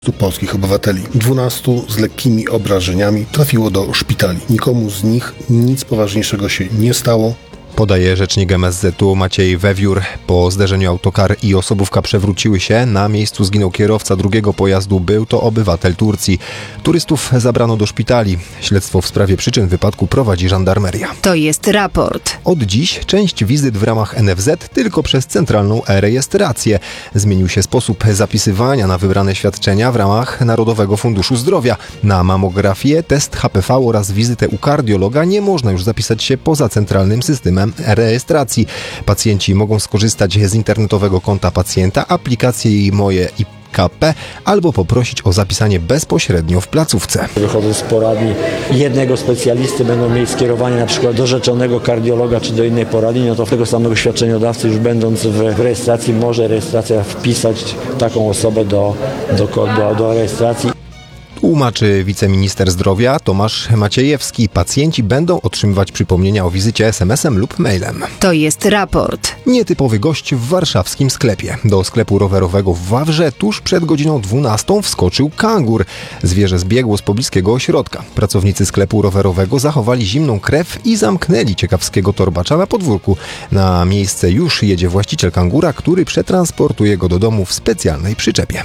polskich obywateli. 12 z lekkimi obrażeniami trafiło do szpitali. Nikomu z nich nic poważniejszego się nie stało. Podaje rzecznik MSZ-u Maciej Wewiór. Po zderzeniu autokar i osobówka przewróciły się. Na miejscu zginął kierowca drugiego pojazdu. Był to obywatel Turcji. Turystów zabrano do szpitali. Śledztwo w sprawie przyczyn wypadku prowadzi żandarmeria. To jest raport. Od dziś część wizyt w ramach NFZ tylko przez centralną e-rejestrację. Zmienił się sposób zapisywania na wybrane świadczenia w ramach Narodowego Funduszu Zdrowia. Na mamografię, test HPV oraz wizytę u kardiologa nie można już zapisać się poza centralnym systemem rejestracji. Pacjenci mogą skorzystać z internetowego konta pacjenta, aplikacji Moje IKP albo poprosić o zapisanie bezpośrednio w placówce. Wychodząc z poradni jednego specjalisty będą mieli skierowanie na przykład do rzeczonego kardiologa czy do innej poradni, no to tego samego świadczeniodawcy już będąc w rejestracji może rejestracja wpisać taką osobę do rejestracji. Tłumaczy wiceminister zdrowia Tomasz Maciejewski. Pacjenci będą otrzymywać przypomnienia o wizycie SMS-em lub mailem. To jest raport. Nietypowy gość w warszawskim sklepie. Do sklepu rowerowego w Wawrze tuż przed godziną 12 wskoczył kangur. Zwierzę zbiegło z pobliskiego ośrodka. Pracownicy sklepu rowerowego zachowali zimną krew i zamknęli ciekawskiego torbacza na podwórku. Na miejsce już jedzie właściciel kangura, który przetransportuje go do domu w specjalnej przyczepie.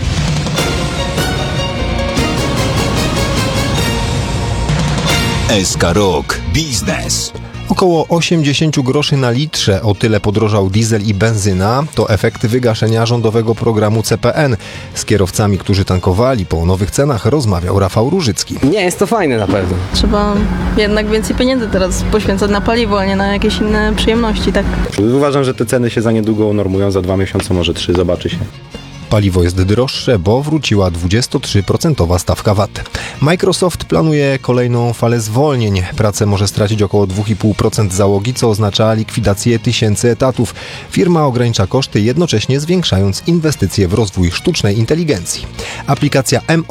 SK Rok Biznes. Około 80 groszy na litrze, o tyle podrożał diesel i benzyna. To efekt wygaszenia rządowego programu CPN. Z kierowcami, którzy tankowali po nowych cenach, rozmawiał Rafał Różycki. Nie jest to fajne na pewno. Trzeba jednak więcej pieniędzy teraz poświęcać na paliwo, a nie na jakieś inne przyjemności, tak? Uważam, że te ceny się za niedługo unormują, za 2 miesiące, może 3, zobaczy się. Paliwo jest droższe, bo wróciła 23% stawka VAT. Microsoft planuje kolejną falę zwolnień. Pracę może stracić około 2,5% załogi, co oznacza likwidację tysięcy etatów. Firma ogranicza koszty, jednocześnie zwiększając inwestycje w rozwój sztucznej inteligencji. Aplikacja